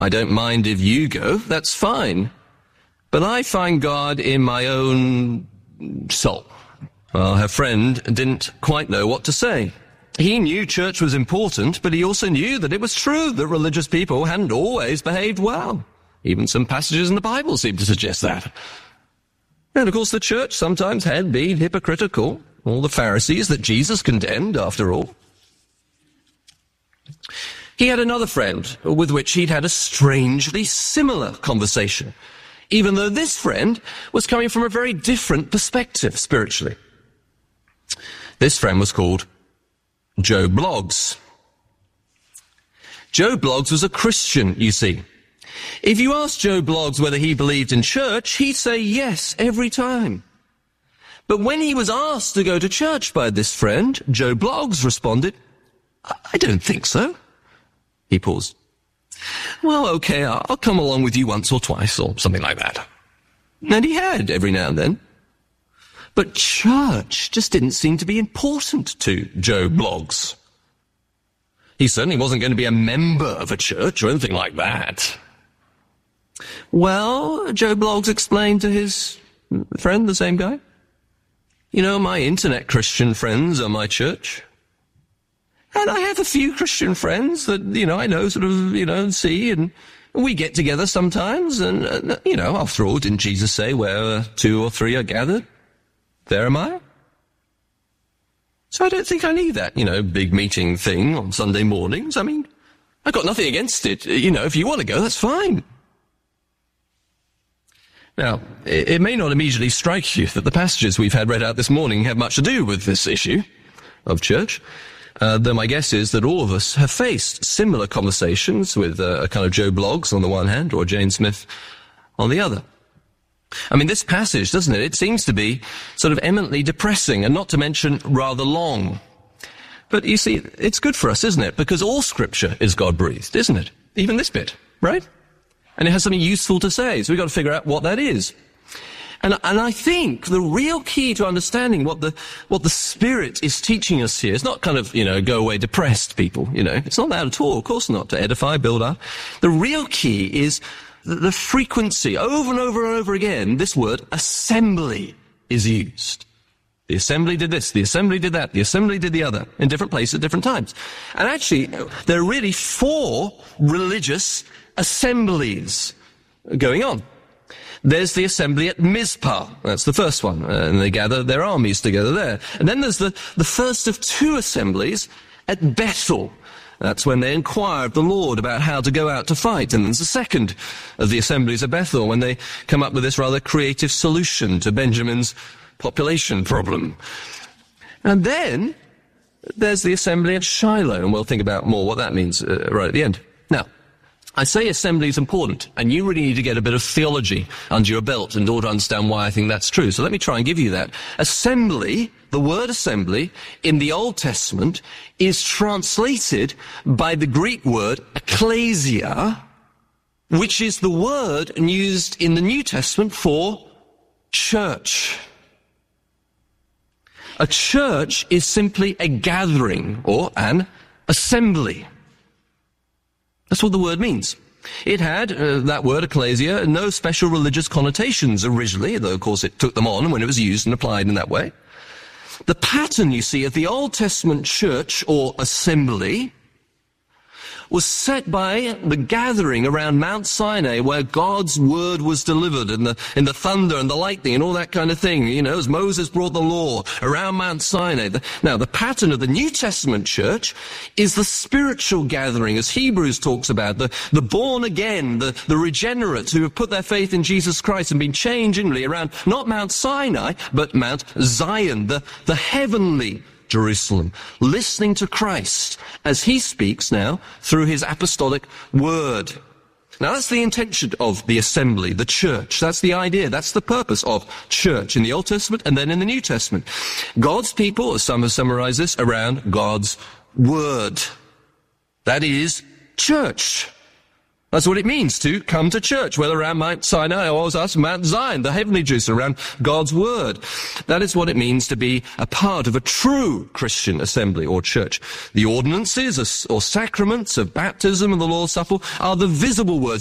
I don't mind if you go, that's fine. But I find God in my own soul. Well, her friend didn't quite know what to say. He knew church was important, but he also knew that it was true that religious people hadn't always behaved well. Even some passages in the Bible seem to suggest that. And of course the church sometimes had been hypocritical. All the Pharisees that Jesus condemned, after all. He had another friend with which he'd had a strangely similar conversation, even though this friend was coming from a very different perspective spiritually. This friend was called Joe Bloggs. Joe Bloggs was a Christian, you see. If you asked Joe Bloggs whether he believed in church, he'd say yes every time. But when he was asked to go to church by this friend, Joe Bloggs responded, I don't think so. He paused. Well, okay, I'll come along with you once or twice or something like that. And he had every now and then. But church just didn't seem to be important to Joe Bloggs. He certainly wasn't going to be a member of a church or anything like that. Well, Joe Bloggs explained to his friend, the same guy, you know, my internet Christian friends are my church. And I have a few Christian friends that, you know, I know sort of, you know, see, and we get together sometimes. And, you know, after all, didn't Jesus say where 2 or 3 are gathered, there am I? So I don't think I need that, you know, big meeting thing on Sunday mornings. I mean, I've got nothing against it. You know, if you want to go, that's fine. Now, it may not immediately strike you that the passages we've had read out this morning have much to do with this issue of church, though my guess is that all of us have faced similar conversations with a kind of Joe Bloggs on the one hand or Jane Smith on the other. I mean, this passage, doesn't it? It seems to be sort of eminently depressing and not to mention rather long. But you see, it's good for us, isn't it? Because all Scripture is God-breathed, isn't it? Even this bit, right? And it has something useful to say, so we've got to figure out what that is. And I think the real key to understanding what the Spirit is teaching us here is not kind of, you know, go away depressed people, you know. It's not that at all, of course not, to edify, build up. The real key is the frequency, over and over and over again, this word assembly is used. The assembly did this, the assembly did that, the assembly did the other, in different places at different times. And actually, there are really 4 religious assemblies going on. There's the assembly at Mizpah. That's the first one. And they gather their armies together there. And then there's the first of 2 assemblies at Bethel. That's when they inquire of the Lord about how to go out to fight. And there's the second of the assemblies at Bethel when they come up with this rather creative solution to Benjamin's population problem. And then there's the assembly at Shiloh. And we'll think about more what that means right at the end. Now, I say assembly is important, and you really need to get a bit of theology under your belt in order to understand why I think that's true. So let me try and give you that. Assembly, the word assembly, in the Old Testament is translated by the Greek word ekklesia, which is the word used in the New Testament for church. A church is simply a gathering or an assembly. That's what the word means. It had, that word, ecclesia, no special religious connotations originally, though of course it took them on when it was used and applied in that way. The pattern, you see, of the Old Testament church or assembly was set by the gathering around Mount Sinai where God's word was delivered in the thunder and the lightning and all that kind of thing, you know, as Moses brought the law around Mount Sinai. Now, the pattern of the New Testament church is the spiritual gathering, as Hebrews talks about, the born again, the regenerates who have put their faith in Jesus Christ and been changed inwardly around not Mount Sinai, but Mount Zion, the heavenly Jerusalem, listening to Christ as he speaks now through his apostolic word. Now that's the intention of the assembly, the church. That's the idea. That's the purpose of church in the Old Testament and then in the New Testament. God's people, as some have summarized this, around God's word. That is church. That's what it means to come to church, whether around Mount Sinai or as us, Mount Zion, the heavenly Jerusalem, around God's Word. That is what it means to be a part of a true Christian assembly or church. The ordinances or sacraments of baptism and the Lord's Supper are the visible words